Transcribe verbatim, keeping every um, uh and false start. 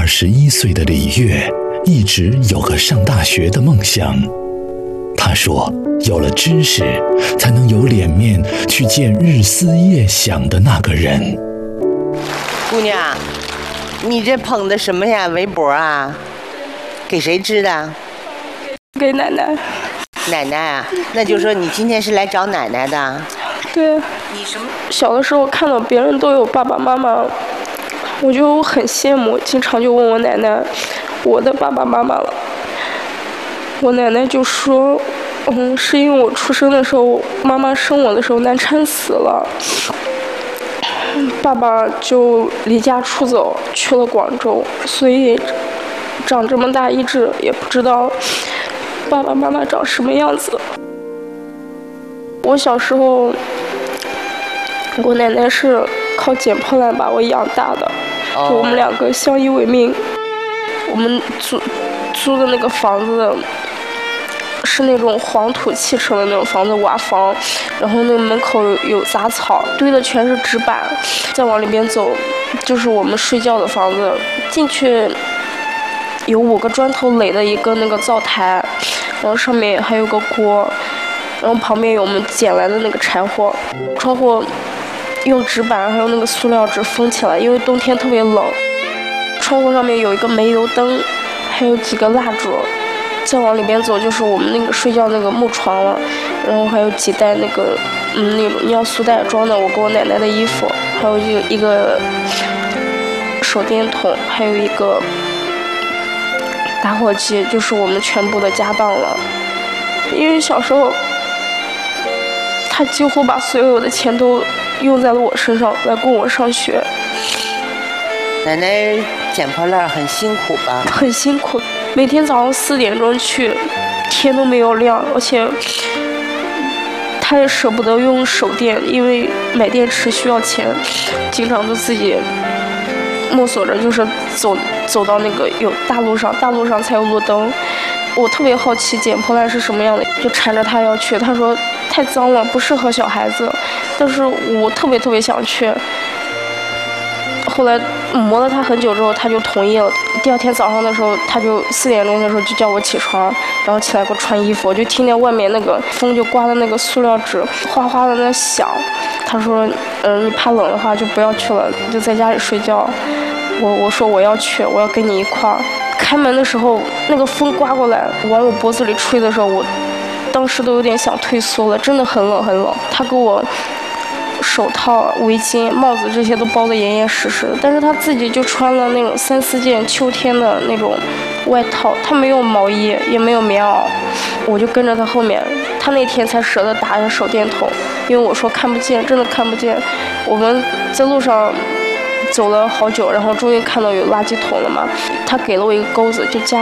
二十一岁的李月一直有个上大学的梦想。他说，有了知识，才能有脸面去见日思夜想的那个人。 姑娘，你这捧的什么呀？围脖啊？给谁织的？ 给奶奶。 奶奶啊，那就说你今天是来找奶奶的。 对。 你什么？ 小的时候看到别人都有爸爸妈妈，我就很羡慕，经常就问我奶奶，我的爸爸妈妈了。我奶奶就说，嗯，是因为我出生的时候，妈妈生我的时候难产死了，爸爸就离家出走去了广州，所以长这么大一直也不知道爸爸妈妈长什么样子。我小时候，我奶奶是靠捡破烂把我养大的，就我们两个相依为命。我们租租的那个房子是那种黄土砌成的那种房子，瓦房，然后那个门口有有杂草，堆的全是纸板。再往里边走，就是我们睡觉的房子。进去有五个砖头垒的一个那个灶台，然后上面还有个锅，然后旁边有我们捡来的那个柴火。窗户用纸板还有那个塑料纸封起来，因为冬天特别冷。窗户上面有一个煤油灯，还有几个蜡烛。再往里边走就是我们那个睡觉那个木床了，然后还有几袋那个嗯那种尿素袋装的我跟我奶奶的衣服，还有一个一个手电筒，还有一个打火机，就是我们全部的家当了。因为小时候他几乎把所有的钱都用在了我身上来供我上学。 奶奶捡破烂很辛苦吧？ 很辛苦，每天早上四点钟去，天都没有亮，而且她也舍不得用手电，因为买电池需要钱，经常都自己摸索着，就是走走到那个有大路上，大路上才有路灯。我特别好奇捡破烂是什么样的，就缠着她要去。她说太脏了，不适合小孩子，但是我特别特别想去。后来磨了他很久之后，他就同意了。第二天早上的时候，他就四点钟的时候就叫我起床，然后起来给我穿衣服。我就听见外面那个风就刮的那个塑料纸哗哗的那响。他说：“嗯、呃，你怕冷的话就不要去了，就在家里睡觉。”我我说我要去，我要跟你一块儿。开门的时候，那个风刮过来往我脖子里吹的时候，我当时都有点想退缩了，真的很冷很冷。他给我手套、围巾、帽子这些都包得严严实实的，但是他自己就穿了那种三四件秋天的那种外套，他没有毛衣，也没有棉袄，我就跟着他后面。他那天才舍得打着手电筒，因为我说看不见，真的看不见。我们在路上走了好久，然后终于看到有垃圾桶了嘛，他给了我一个钩子，就加